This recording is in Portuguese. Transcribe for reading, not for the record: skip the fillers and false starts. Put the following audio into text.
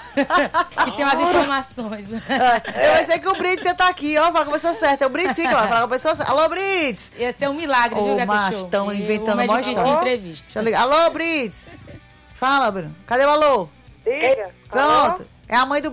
que tem umas informações. Eu pensei que o Brits ia estar aqui, ó, falar com a pessoa certa. É o Brits, sim, claro, falar com a pessoa certa. Alô, Brits! Ia ser um milagre, viu, Gato mas Show? estão inventando mais uma difícil história. entrevista. Deixa eu ligar. Alô, Brits! Fala, Bruno. Cadê o alô? Diga. Pronto. É a mãe do